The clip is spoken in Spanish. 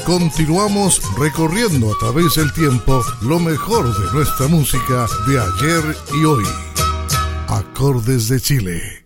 continuamos recorriendo a través del tiempo lo mejor de nuestra música de ayer y hoy. Acordes de Chile.